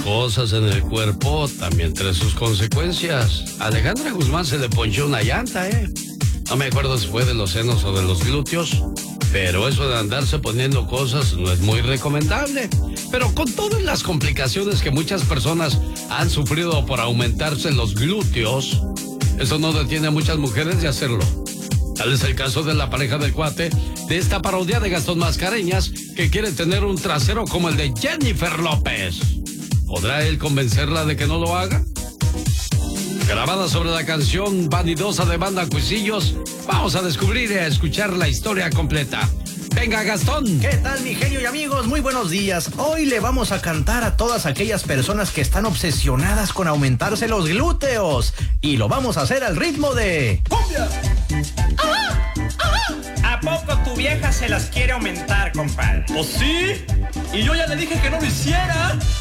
cosas en el cuerpo también trae sus consecuencias. A Alejandra Guzmán se le ponchó una llanta, ¿eh? No me acuerdo si fue de los senos o de los glúteos, pero eso de andarse poniendo cosas no es muy recomendable. Pero con todas las complicaciones que muchas personas han sufrido por aumentarse los glúteos, eso no detiene a muchas mujeres de hacerlo. Tal es el caso de la pareja del cuate de esta parodia de Gastón Mascareñas, que quiere tener un trasero como el de Jennifer López. ¿Podrá él convencerla de que no lo haga? Grabada sobre la canción Vanidosa de Banda Cuisillos, vamos a descubrir y a escuchar la historia completa. Venga, Gastón. ¿Qué tal, mi genio y amigos? Muy buenos días. Hoy le vamos a cantar a todas aquellas personas que están obsesionadas con aumentarse los glúteos. Y lo vamos a hacer al ritmo de... ¡Cumbia! ¡Ajá! ¡Ajá! ¿A poco tu vieja se las quiere aumentar, compadre? Pues sí, y yo ya le dije que no lo hiciera.